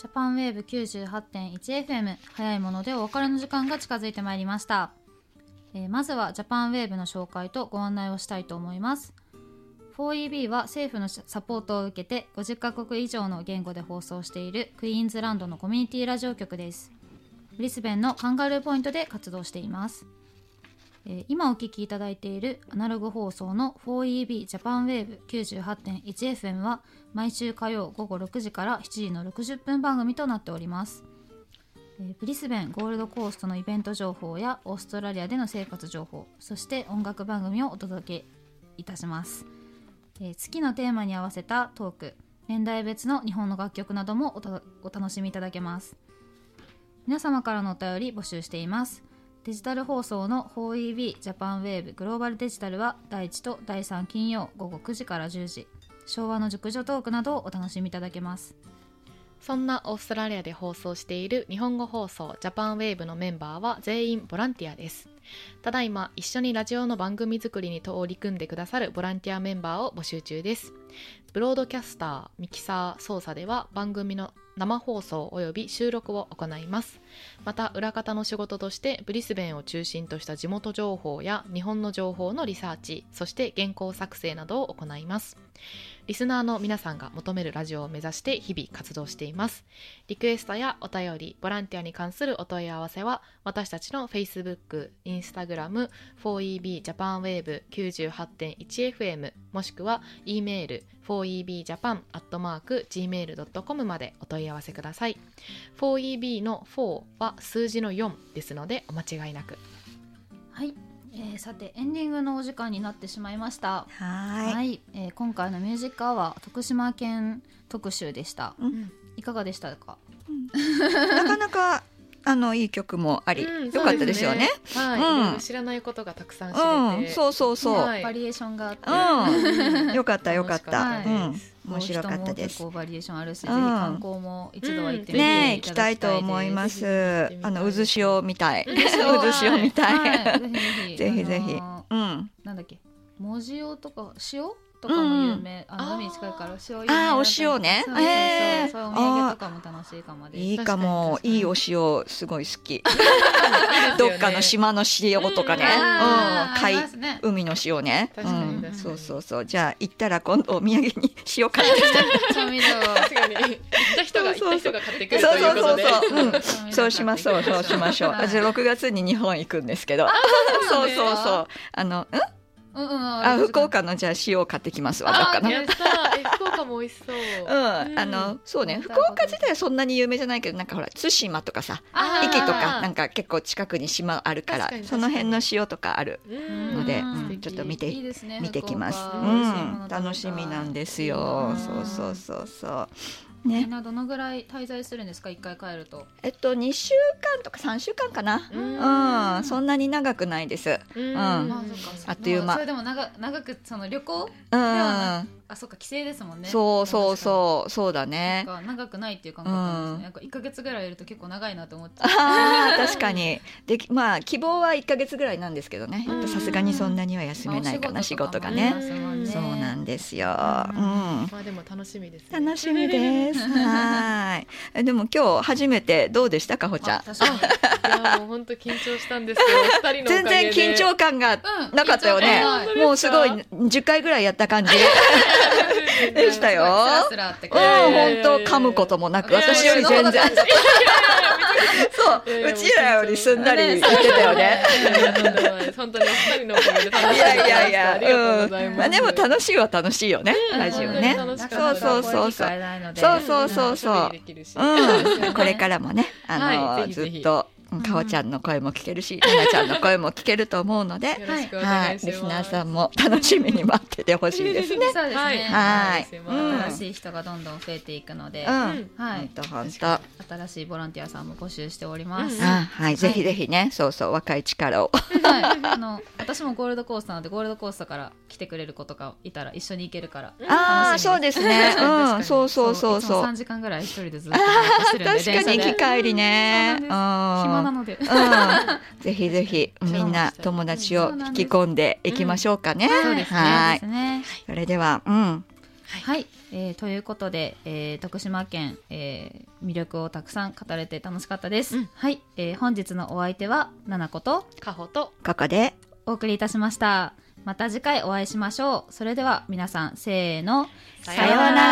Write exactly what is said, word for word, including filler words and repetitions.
ジャパンウェーブ きゅうじゅうはちてんいちエフエム 早いものでお別れの時間が近づいてまいりました。えー、まずはジャパンウェーブの紹介とご案内をしたいと思います。 フォーイービー は政府のサポートを受けてごじゅっカ国以上の言語で放送しているクイーンズランドのコミュニティラジオ局です。ブリスベンのカンガルーポイントで活動しています。えー、今お聞きいただいているアナログ放送の フォーイービー ジャパンウェーブ きゅうじゅうはちてんいちエフエム は毎週火曜午後ろくじからしちじのろくじゅっぷん番組となっております。えー、ブリスベンゴールドコーストのイベント情報やオーストラリアでの生活情報、そして音楽番組をお届けいたします。えー、月のテーマに合わせたトーク、年代別の日本の楽曲なども お, お楽しみいただけます。皆様からのお便り募集しています。デジタル放送の フォーイービー ジャパンウェーブグローバルデジタルはだいいちとだいさん金曜午後くじからじゅうじ、昭和の熟女トークなどをお楽しみいただけます。 そんなオーストラリアで放送している日本語放送ジャパンウェーブのメンバーは全員ボランティアです。ただいま一緒にラジオの番組作りに取り組んでくださるボランティアメンバーを募集中です。ブロードキャスター、ミキサー、操作では番組の生放送および収録を行います。また裏方の仕事としてブリスベンを中心とした地元情報や日本の情報のリサーチ、そして原稿作成などを行います。リスナーの皆さんが求めるラジオを目指して日々活動しています。リクエストやお便り、ボランティアに関するお問い合わせは私たちの Facebook、Instagram、フォーイービー ジャパンウェーブ きゅうじゅうはちてんいちエフエム もしくは E メール フォーイービージャパン アットマーク ジーメールドットコム までお問い合わせください。フォーイービー のフォーは数字のよんですのでお間違いなく。 はい、えー、さてエンディングのお時間になってしまいました。 はい、 はい、えー、今回のミュージックアワー徳島県特集でした、 うん、 いかがでしたか？ うん、なかなかあのいい曲もあり、うん、よかったですよね。 はい、うん、いろいろ知らないことがたくさん知れて、 うん、そうそうそう、 はい、バリエーションがあって、 うん、よかったよかった、 はい、 うん、面白かったです。 結構バリエーションあるし、うん、ぜひ観光も一度は行ってみて、 ね、行きたいと思います。あの渦潮みたい、渦潮みたい、はい、ぜひぜひ、うん、 なんだっけ、文字用とか塩とかも有名、うん、あの海に近いから塩有名。 ああ、お塩ね。 そうそうそう、えー、そういうお土産とかも楽しいかもです。 いいかも、いいお塩すごい好き。どっかの島の塩とかね、うん、海、ね、海の塩ね。 確かに確かに、 うん、そうそうそう。じゃあ行ったら今度お土産に塩買ってきて。 調味料。 確かに行った人が行った人が買ってくるということで。 そうそうそうそう、うん、そうしましょう、そうしましょう。私ろくがつに日本行くんですけど。そうそうそう。あの、ん？うんうん、あ、福岡のじゃあ塩を買ってきますわ。どっかな。 やった。え、福岡も美味しそう。 うん、あのそうね、福岡自体はそんなに有名じゃないけど、なんかほら対馬とかさ、壱岐とかなんか結構近くに島あるから、その辺の塩とかあるので、うん、ちょっと見ていいですね、見てきます。うん、楽しみなんですよ。そうそうそうそう。ね、 みんなどのぐらい滞在するんですか？一回帰ると。 えっとにしゅうかんとかさんしゅうかんかな。うん、うん、そんなに長くないです。うん、うん、あっという間。 それでも長長くその旅行ではな、あ、そうか、帰省ですもんね。 そうそうそう、そうだね。 なんか長くないっていう感覚なんですね。なんかいっかげつぐらいいると結構長いなと思っちゃう。 ああ、確かに。で、まあ希望はいっかげつぐらいなんですけどね。さすがにそんなには休めないかな、仕事がね。そうなんですよ。うん。 まあでも楽しみですね。 楽しみです。はい。でも今日初めてどうでしたか、ほちゃん。 確かに。いやもう本当緊張したんですけど、二人のおかげで全然緊張感がなかったよね。もうすごいじゅっかいぐらいやった感じでしたよ。 スラスラって感じ。本当噛むこともなく、私より全然。そう、うちらよりすんなり言ってたよね。 本当にお二人のおかげで楽しかったです。 いやいやいや、 ありがとうございます。 まあでも楽しいは楽しいよね、ラジオね。そうそうそうそう。そうそうそうそう。うん、これからもね、あのずっとかおちゃんの声も聞けるし、ななちゃんの声も聞けると思うので、はい、リスナーさんも楽しみに待っててほしいですね。 そうですね。 はい、 新しい人がどんどん増えていくので、 はい、本当本当。 新しいボランティアさんも募集しております。 はい、ぜひぜひね、そうそう、若い力を。 はい、あの私もゴールドコースターなので、ゴールドコースターから来てくれる子とかいたら一緒に行けるから。 ああ、そうですね。うん、そうそうそうそう。 さんじかんぐらい一人でずっとしてるんで、 確かに行き帰りね。 暇なので。 ぜひぜひみんな友達を引き込んでいきましょうかね。 そうですね。 それでは、うん。 はい、はい、えー、ということで、えー、徳島県、えー、魅力をたくさん語れて楽しかったです、うん、はい、えー、本日のお相手はななことかほとここでお送りいたしました。また次回お会いしましょう。それでは皆さんせーの、 さようなら。